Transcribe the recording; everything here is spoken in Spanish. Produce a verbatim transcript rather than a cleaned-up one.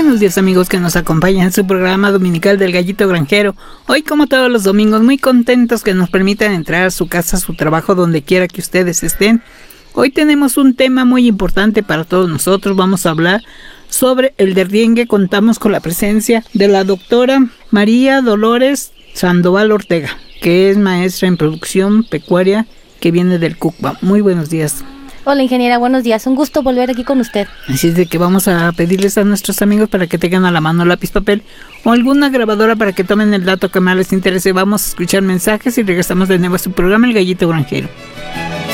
buenos días amigos que nos acompañan en su programa dominical del Gallito Granjero. Hoy, como todos los domingos, muy contentos que nos permitan entrar a su casa, a su trabajo, donde quiera que ustedes estén. Hoy tenemos un tema muy importante para todos nosotros. Vamos a hablar sobre el derriengue. Contamos con la presencia de la doctora María Dolores Sandoval Ortega, que es maestra en producción pecuaria, que viene del CUCBA. Muy buenos días. Hola ingeniera, buenos días, un gusto volver aquí con usted. Así es de que vamos a pedirles a nuestros amigos para que tengan a la mano lápiz, papel o alguna grabadora para que tomen el dato que más les interese. Vamos a escuchar mensajes y regresamos de nuevo a su programa El Gallito Granjero.